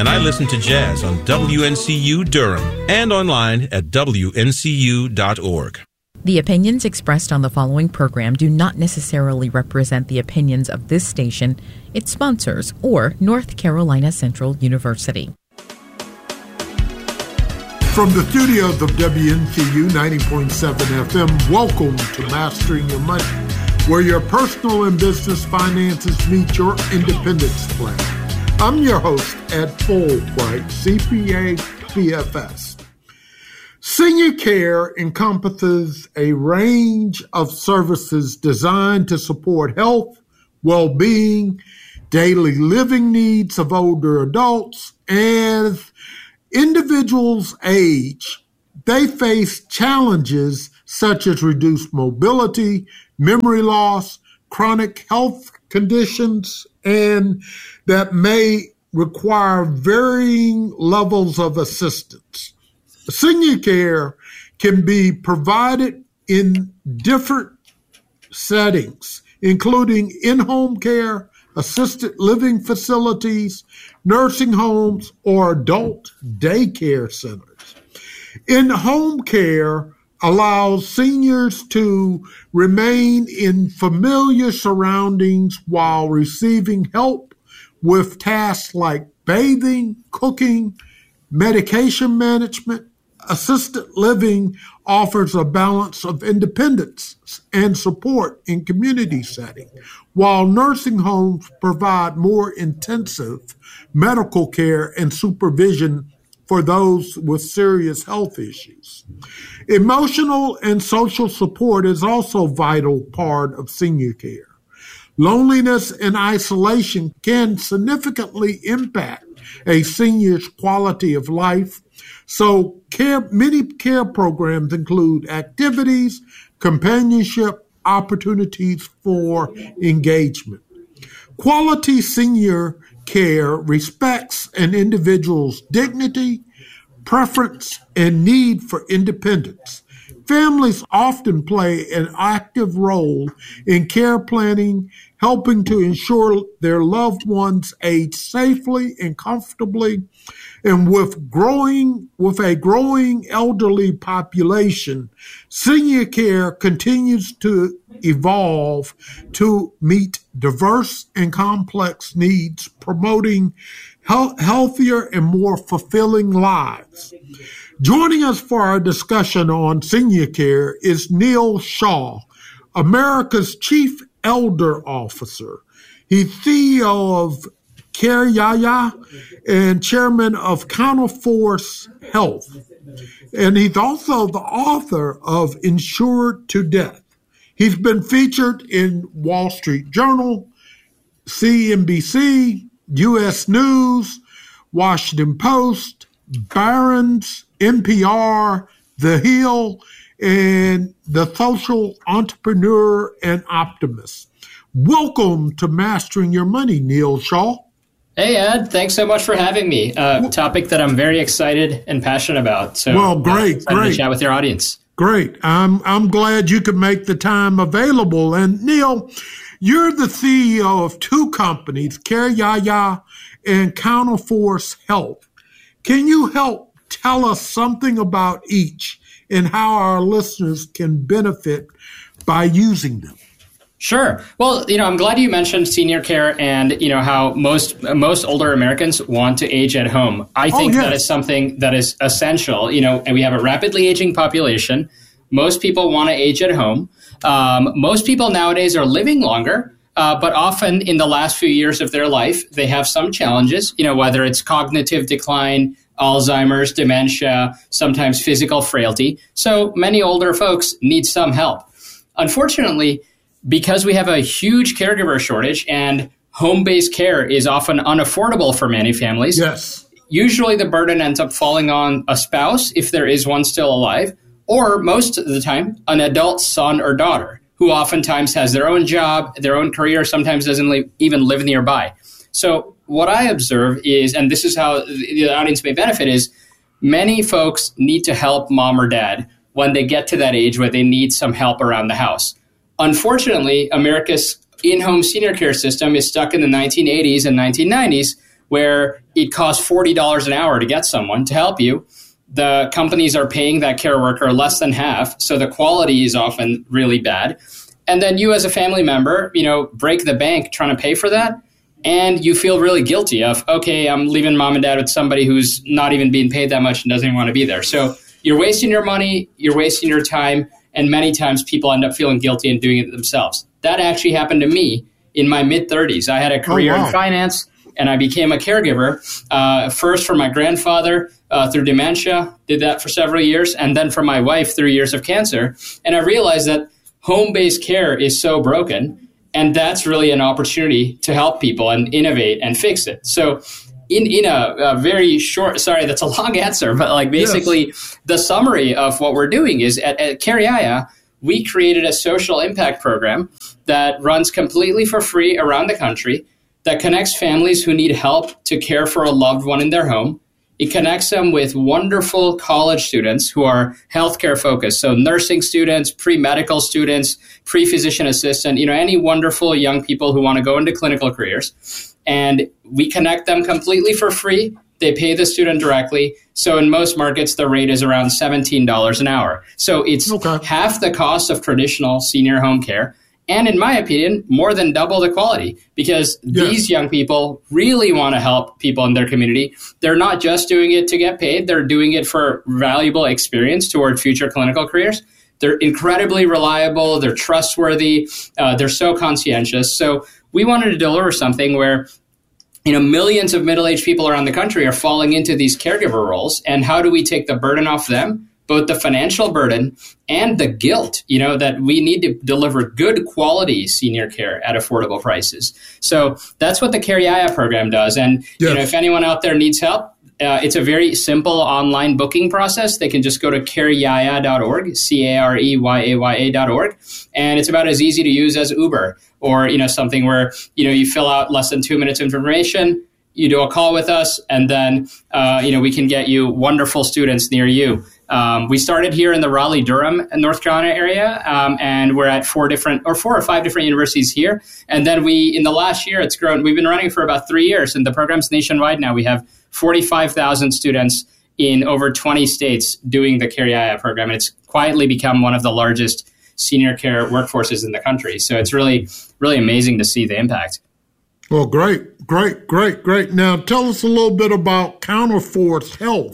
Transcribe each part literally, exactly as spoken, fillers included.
And I listen to jazz on W N C U Durham and online at W N C U dot org. The opinions expressed on the following program do not necessarily represent the opinions of this station, its sponsors, or North Carolina Central University. From the studios of W N C U ninety point seven F M, welcome to Mastering Your Money, where your personal and business finances meet your independence plan. I'm your host, Ed Fulbright, C P A, B F S. Senior care encompasses a range of services designed to support health, well-being, daily living needs of older adults. As individuals age, they face challenges such as reduced mobility, memory loss, chronic health conditions, and that may require varying levels of assistance. Senior care can be provided in different settings, including in-home care, assisted living facilities, nursing homes, or adult daycare centers. In-home care allows seniors to remain in familiar surroundings while receiving help with tasks like bathing, cooking, medication management. Assisted living offers a balance of independence and support in community setting, while nursing homes provide more intensive medical care and supervision for those with serious health issues. Emotional and social support is also a vital part of senior care. Loneliness and isolation can significantly impact a senior's quality of life. So care, many care programs include activities, companionship, opportunities for engagement. Quality senior care respects an individual's dignity, preference, and need for independence. Families often play an active role in care planning, helping to ensure their loved ones age safely and comfortably. And with growing, with a growing elderly population, senior care continues to evolve to meet diverse and complex needs, promoting health, healthier and more fulfilling lives. Joining us for our discussion on senior care is Neil Shaw, America's Chief Elder Officer. He's C E O of Care Yaya and Chairman of Counterforce Health. And he's also the author of Insured to Death. He's been featured in Wall Street Journal, C N B C, U S News, Washington Post, Barron's, N P R, The Hill, and The Social Entrepreneur and Optimist. Welcome to Mastering Your Money, Neil Shaw. Hey, Ed. Thanks so much for having me. A topic that I'm very excited and passionate about. So, well, great, uh, great. To chat with your audience. Great. I'm I'm glad you could make the time available. And Neil, you're the C E O of two companies, Care Yaya and Counterforce Health. Can you help tell us something about each and how our listeners can benefit by using them? Sure. Well, you know, I'm glad you mentioned senior care and, you know, how most most older Americans want to age at home. I think oh, yes. that is something that is essential. You know, and we have a rapidly aging population. Most people want to age at home. Um, most people nowadays are living longer, uh, but often in the last few years of their life, they have some challenges, you know, whether it's cognitive decline, Alzheimer's, dementia, sometimes physical frailty. So many older folks need some help. Unfortunately, because we have a huge caregiver shortage and home-based care is often unaffordable for many families, yes. usually the burden ends up falling on a spouse, if there is one still alive, or most of the time, an adult son or daughter, who oftentimes has their own job, their own career, sometimes doesn't li- even live nearby. So what I observe is, and this is how the audience may benefit, is many folks need to help mom or dad when they get to that age where they need some help around the house. Unfortunately, America's in-home senior care system is stuck in the nineteen eighties and nineteen nineties, where it costs forty dollars an hour to get someone to help you. The companies are paying that care worker less than half, so the quality is often really bad. And then you as a family member, you know, break the bank trying to pay for that, and you feel really guilty of, okay, I'm leaving mom and dad with somebody who's not even being paid that much and doesn't even want to be there. So you're wasting your money, you're wasting your time, and many times people end up feeling guilty and doing it themselves. That actually happened to me in my mid-thirties. I had a career oh, wow. in finance, and I became a caregiver, uh, first for my grandfather uh, through dementia, did that for several years, and then for my wife through years of cancer. And I realized that home-based care is so broken, and that's really an opportunity to help people and innovate and fix it. So in, in a, a very short, sorry, that's a long answer, but like basically yes. the summary of what we're doing is at, at CareYaya, we created a social impact program that runs completely for free around the country, that connects families who need help to care for a loved one in their home. It connects them with wonderful college students who are healthcare focused. So nursing students, pre-medical students, pre-physician assistant, you know, any wonderful young people who want to go into clinical careers. And we connect them completely for free. They pay the student directly. So in most markets, the rate is around seventeen dollars an hour. So it's okay. half the cost of traditional senior home care. And in my opinion, more than double the quality, because yes. these young people really want to help people in their community. They're not just doing it to get paid. They're doing it for valuable experience toward future clinical careers. They're incredibly reliable. They're trustworthy. Uh, they're so conscientious. So we wanted to deliver something where, you know, millions of middle-aged people around the country are falling into these caregiver roles. And how do we take the burden off them? Both the financial burden and the guilt, you know, that we need to deliver good quality senior care at affordable prices. So that's what the CareYaya program does. And, yes. you know, if anyone out there needs help, uh, it's a very simple online booking process. They can just go to careyaya dot org, C A R E Y A Y A dot org. And it's about as easy to use as Uber, or, you know, something where, you know, you fill out less than two minutes of information, you do a call with us, and then, uh, you know, we can get you wonderful students near you. Um, we started here in the Raleigh-Durham, North Carolina area, um, and we're at four different or four or five different universities here. And then we, in the last year, it's grown. We've been running for about three years, and the program's nationwide now. We have forty-five thousand students in over twenty states doing the CareYaya program, and it's quietly become one of the largest senior care workforces in the country. So it's really, really amazing to see the impact. Well, great, great, great, great. Now, tell us a little bit about Counterforce Health.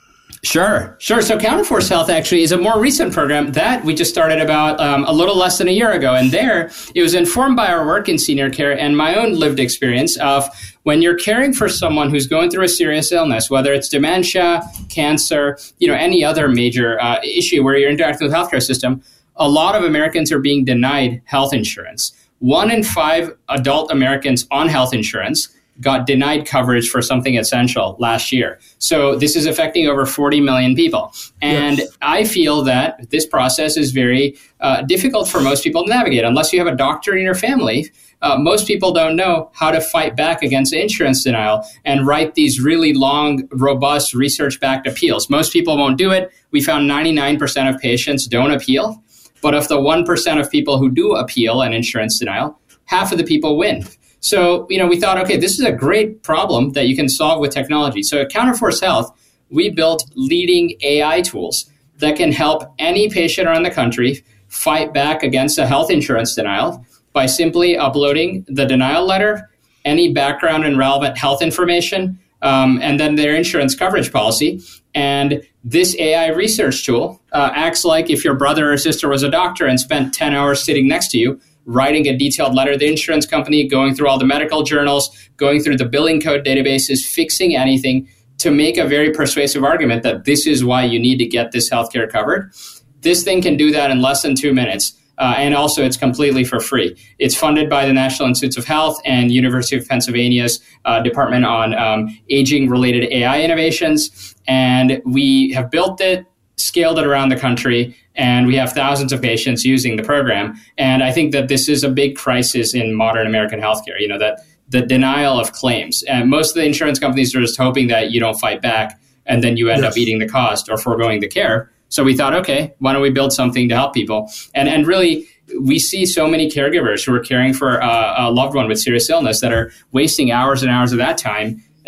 Sure, sure. So Counterforce Health actually is a more recent program that we just started about um, a little less than a year ago. And there, it was informed by our work in senior care and my own lived experience of when you're caring for someone who's going through a serious illness, whether it's dementia, cancer, you know, any other major uh, issue where you're interacting with the healthcare system, a lot of Americans are being denied health insurance. One in five adult Americans on health insurance got denied coverage for something essential last year. So this is affecting over forty million people. And yes. I feel that this process is very uh, difficult for most people to navigate. Unless you have a doctor in your family, uh, most people don't know how to fight back against insurance denial and write these really long, robust, research-backed appeals. Most people won't do it. We found ninety-nine percent of patients don't appeal. But of the one percent of people who do appeal an insurance denial, half of the people win. So, you know, we thought, okay, this is a great problem that you can solve with technology. So at Counterforce Health, we built leading A I tools that can help any patient around the country fight back against a health insurance denial by simply uploading the denial letter, any background and relevant health information, um, and then their insurance coverage policy. And this A I research tool uh, acts like if your brother or sister was a doctor and spent ten hours sitting next to you, writing a detailed letter to the insurance company, going through all the medical journals, going through the billing code databases, fixing anything to make a very persuasive argument that this is why you need to get this healthcare covered. This thing can do that in less than two minutes. Uh, and also, it's completely for free. It's funded by the National Institutes of Health and University of Pennsylvania's uh, Department on um, Aging-Related A I Innovations. And we have built it, scaled it around the country, and we have thousands of patients using the program. And I think that this is a big crisis in modern American healthcare, you know, that the denial of claims. And most of the insurance companies are just hoping that you don't fight back, and then you end yes. up eating the cost or foregoing the care. So we thought, okay, why don't we build something to help people? And and really, we see so many caregivers who are caring for uh, a loved one with serious illness that are wasting hours and hours of that time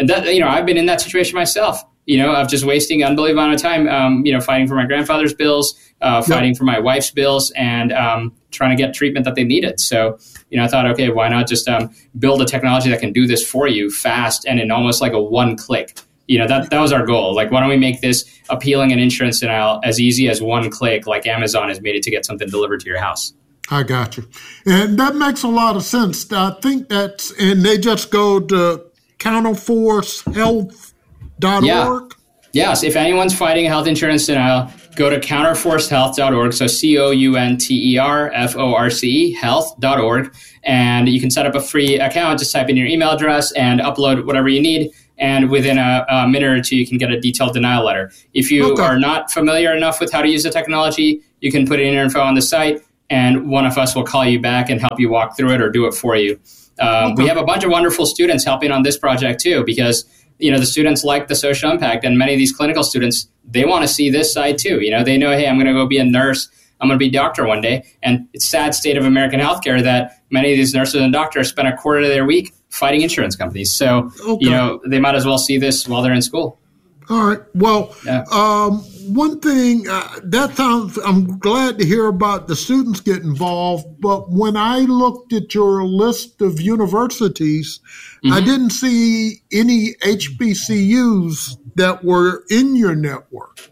and that, you know, I've been in that situation myself, you know, of just wasting an unbelievable amount of time, um, you know, fighting for my grandfather's bills, uh, fighting yep. for my wife's bills, and um, trying to get treatment that they needed. So, you know, I thought, okay, why not just um, build a technology that can do this for you fast and in almost like a one click. You know, that that was our goal. Like, why don't we make this appealing and insurance denial as easy as one click, like Amazon has made it to get something delivered to your house? I got you. And that makes a lot of sense. I think that's, and they just go to counterforce health dot org. Yeah. Yes. If anyone's fighting a health insurance denial, go to counterforce health dot org. So C O U N T E R F O R C E, health dot org. And you can set up a free account. Just type in your email address and upload whatever you need. And within a, a minute or two, you can get a detailed denial letter. If you okay. are not familiar enough with how to use the technology, you can put in your info on the site, and one of us will call you back and help you walk through it or do it for you. Um, okay. We have a bunch of wonderful students helping on this project too, because you know the students like the social impact, and many of these clinical students, they want to see this side too. You know, they know, hey, I'm going to go be a nurse, I'm going to be a doctor one day, and it's sad state of American healthcare that many of these nurses and doctors spend a quarter of their week fighting insurance companies. So, okay. you know, they might as well see this while they're in school. All right. Well, yeah. um, one thing, uh, that sounds, I'm glad to hear about the students get involved, but when I looked at your list of universities, mm-hmm. I didn't see any H B C Us that were in your network.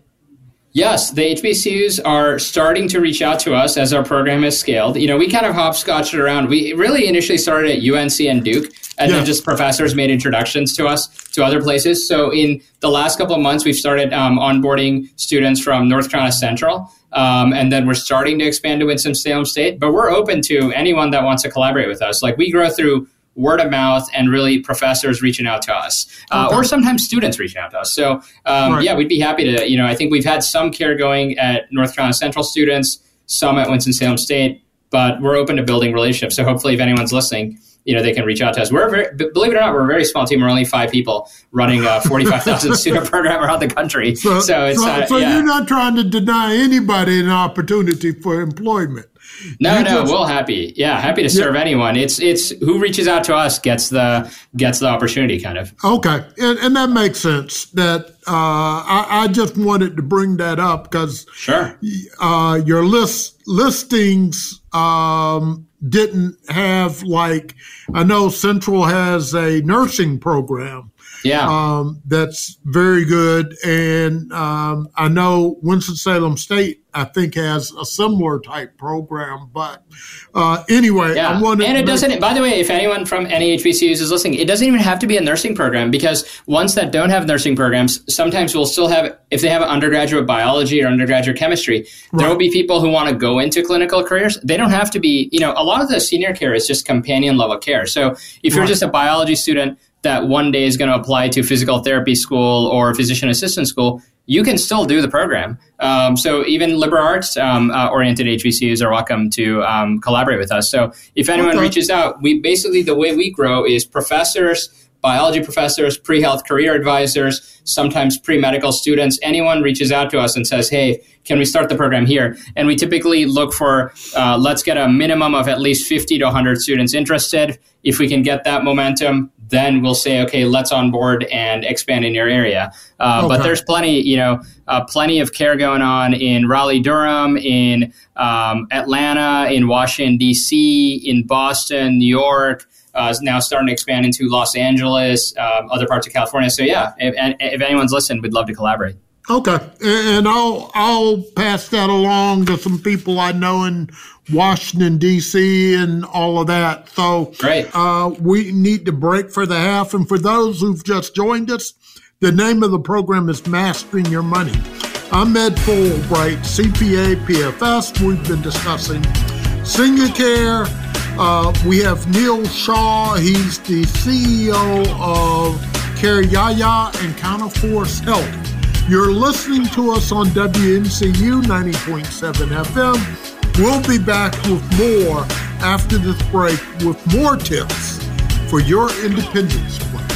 Yes, the H B C Us are starting to reach out to us as our program has scaled. You know, we kind of hopscotched it around. We really initially started at U N C and Duke, and yeah. then just professors made introductions to us to other places. So in the last couple of months, we've started um, onboarding students from North Carolina Central, um, and then we're starting to expand to Winston-Salem State. But we're open to anyone that wants to collaborate with us. Like, we grow through word of mouth and really professors reaching out to us, uh, okay. or sometimes students reaching out to us. So, um, right. yeah, we'd be happy to, you know, I think we've had some care going at North Carolina Central students, some at Winston-Salem State, but we're open to building relationships. So hopefully if anyone's listening, you know, they can reach out to us. We're a very, believe it or not, we're a very small team. We're only five people running a forty-five thousand student program around the country. So, so, it's, so, uh, so yeah. you're not trying to deny anybody an opportunity for employment. No, you no, just, we're happy. Yeah, happy to serve yeah. anyone. It's it's who reaches out to us gets the gets the opportunity, kind of. Okay, and, and that makes sense. That uh, I, I just wanted to bring that up because sure, uh, your list listings um, didn't have, like, I know Central has a nursing program. Yeah, um, that's very good, and um, I know Winston-Salem State, I think, has a similar type program. But uh, anyway, yeah. I wanted and it to doesn't. make- by the way, if anyone from any H B C Us is listening, it doesn't even have to be a nursing program, because ones that don't have nursing programs, sometimes we'll still have, if they have an undergraduate biology or undergraduate chemistry, right. there will be people who want to go into clinical careers. They don't have to be, you know, a lot of the senior care is just companion level care. So if you're right. just a biology student that one day is going to apply to physical therapy school or physician assistant school, you can still do the program. Um, so even liberal arts um, uh, oriented H B C Us are welcome to um, collaborate with us. So if anyone okay. reaches out, we basically, the way we grow is professors, biology professors, pre-health career advisors, sometimes pre-medical students. Anyone reaches out to us and says, hey, can we start the program here? And we typically look for, uh, let's get a minimum of at least fifty to one hundred students interested. If we can get that momentum, then we'll say, okay, let's onboard and expand in your area. Uh, okay. But there's plenty, you know, uh, plenty of care going on in Raleigh-Durham, in um, Atlanta, in Washington, D C, in Boston, New York, uh, now starting to expand into Los Angeles, um, other parts of California. So yeah, if, if anyone's listening, we'd love to collaborate. Okay, and I'll I'll pass that along to some people I know in Washington, D C, and all of that. So great. Uh, we need to break for the half. And for those who've just joined us, the name of the program is Mastering Your Money. I'm Ed Fulbright, C P A, P F S. We've been discussing senior care. Uh, we have Neil Shaw. He's the C E O of CareYaya and Counterforce Health. You're listening to us on W N C U ninety point seven F M. We'll be back with more after this break with more tips for your independence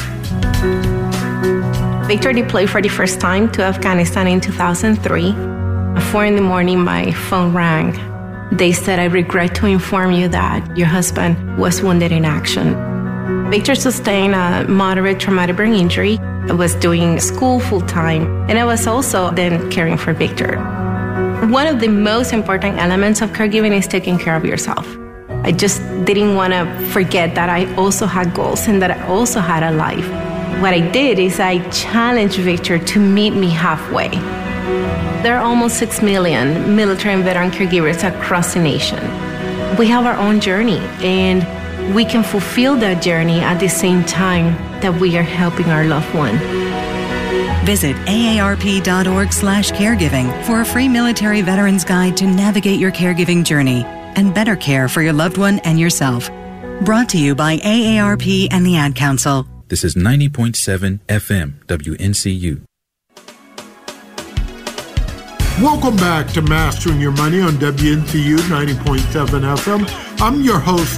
plan. Victor deployed for the first time to Afghanistan in two thousand three. At four in the morning, my phone rang. They said, I regret to inform you that your husband was wounded in action. Victor sustained a moderate traumatic brain injury. I was doing school full-time, and I was also then caring for Victor. One of the most important elements of caregiving is taking care of yourself. I just didn't want to forget that I also had goals and that I also had a life. What I did is I challenged Victor to meet me halfway. There are almost six million military and veteran caregivers across the nation. We have our own journey, and we can fulfill that journey at the same time that we are helping our loved one. Visit A A R P dot org slash caregiving for a free military veterans guide to navigate your caregiving journey and better care for your loved one and yourself. Brought to you by A A R P and the Ad Council. This is ninety point seven F M W N C U. Welcome back to Mastering Your Money on W N C U ninety point seven F M. I'm your host,